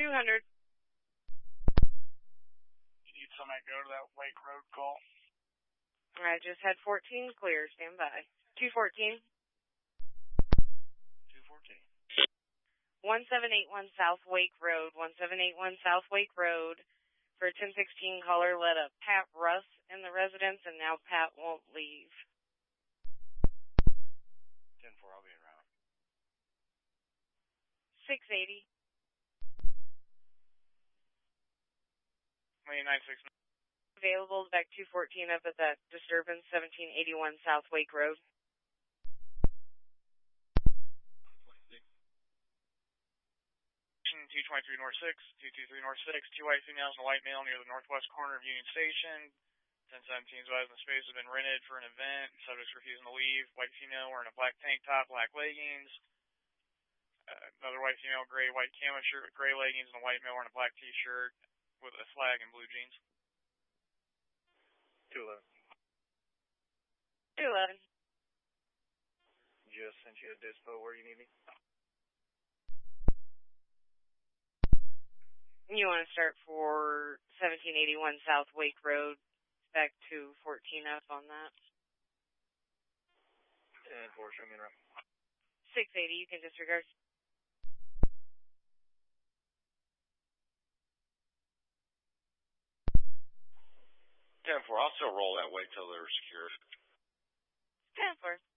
200. You need somebody to go to that Wake Road call? I just had 14 clear. Stand by. 214. 214. 1781 South Wake Road. 1781 South Wake Road. For 1016 caller, let a Pat Russ in the residence, and now Pat won't leave. 10-4, I'll be around. 680. 969. Available back 214 up at that disturbance, 1781 South Wake Road. 223 North 6, 223 North 6, two white females and a white male near the northwest corner of Union Station. 1017's eyes in the space have been rented for an event. Subjects refusing to leave. White female wearing a black tank top, black leggings. Another white female, gray-white camo shirt with gray leggings, and a white male wearing a black t-shirt with a flag and blue jeans. 211. 211. Just sent you a dispo. Where you need me? You want to start for 1781 South Wake Road, back to 14 up on that. 10-4, show me around. 680, you can disregard. 10-4, I'll still roll that way till they're secured. 10-4.